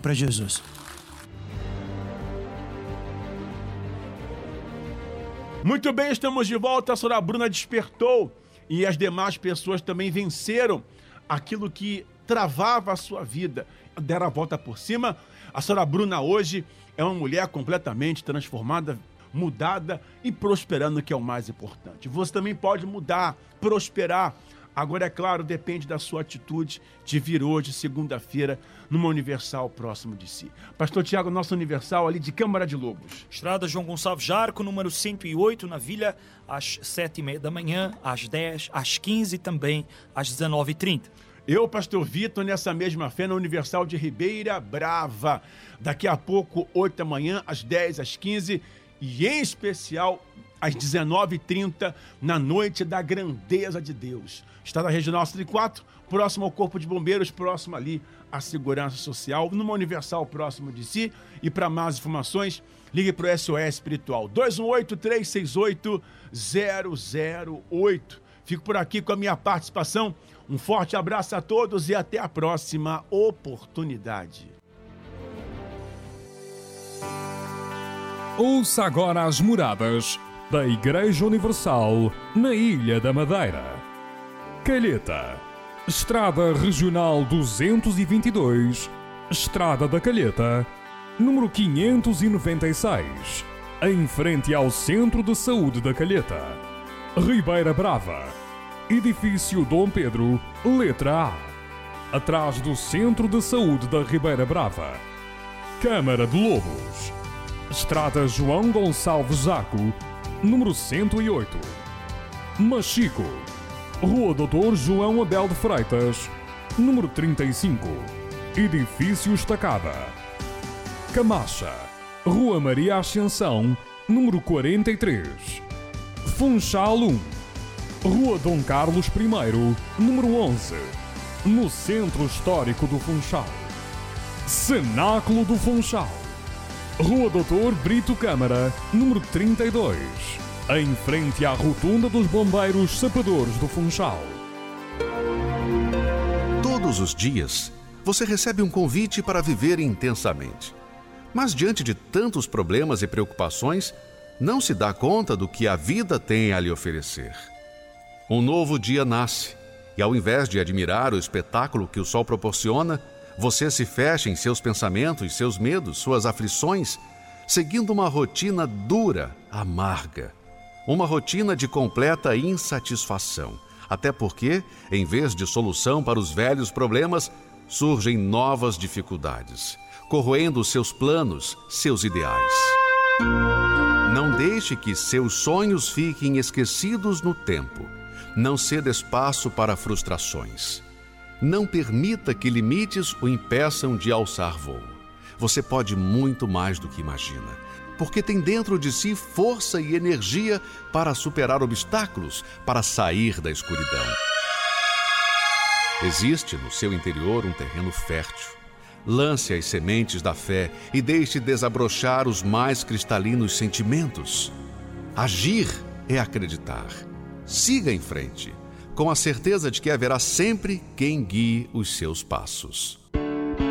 para Jesus. Muito bem, estamos de volta. A senhora Bruna despertou e as demais pessoas também venceram aquilo que travava a sua vida. Deram a volta por cima. A senhora Bruna hoje é uma mulher completamente transformada, mudada e prosperando, que é o mais importante. Você também pode mudar, prosperar. Agora, é claro, depende da sua atitude de vir hoje, segunda-feira, numa Universal próximo de si. Pastor Tiago, nossa Universal ali de Câmara de Lobos. Estrada João Gonçalves Jarco, número 108, na Vila, às 7h30 da manhã, às 10, às 15 e também às 19h30. Eu, Pastor Vitor, nessa mesma fé, na Universal de Ribeira Brava. Daqui a pouco, 8 da manhã, às 10, às 15 e, em especial, às 19h30, na Noite da Grandeza de Deus. Estrada Regional 104, próximo ao Corpo de Bombeiros, próximo ali à Segurança Social, numa Universal próximo de si. E para mais informações, ligue para o SOS Espiritual, 218-368-008. Fico por aqui com a minha participação. Um forte abraço a todos e até a próxima oportunidade. Ouça agora as moradas da Igreja Universal na Ilha da Madeira. Calheta, Estrada Regional 222, Estrada da Calheta, número 596, em frente ao Centro de Saúde da Calheta. Ribeira Brava, Edifício Dom Pedro, letra A, atrás do Centro de Saúde da Ribeira Brava. Câmara de Lobos, Estrada João Gonçalves Jaco, número 108. Machico, Rua Doutor João Abel de Freitas, número 35, Edifício Estacada. Camacha, Rua Maria Ascensão, número 43. Funchal 1, Rua Dom Carlos I, número 11, no Centro Histórico do Funchal. Cenáculo do Funchal, Rua Doutor Brito Câmara, número 32, em frente à Rotunda dos Bombeiros Sapadores do Funchal. Todos os dias, você recebe um convite para viver intensamente. Mas diante de tantos problemas e preocupações, não se dá conta do que a vida tem a lhe oferecer. Um novo dia nasce, e ao invés de admirar o espetáculo que o sol proporciona, você se fecha em seus pensamentos, seus medos, suas aflições, seguindo uma rotina dura, amarga. Uma rotina de completa insatisfação. Até porque, em vez de solução para os velhos problemas, surgem novas dificuldades, corroendo seus planos, seus ideais. Não deixe que seus sonhos fiquem esquecidos no tempo. Não ceda espaço para frustrações. Não permita que limites o impeçam de alçar voo. Você pode muito mais do que imagina, porque tem dentro de si força e energia para superar obstáculos, para sair da escuridão. Existe no seu interior um terreno fértil. Lance as sementes da fé e deixe desabrochar os mais cristalinos sentimentos. Agir é acreditar. Siga em frente, com a certeza de que haverá sempre quem guie os seus passos.